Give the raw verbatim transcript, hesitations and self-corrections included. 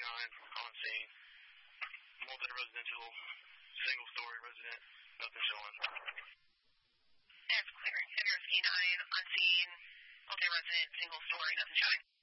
nine on scene. Multi-residential, single-story resident, nothing showing. That's clear. M R C nine on scene, multi-resident, single-story, nothing showing.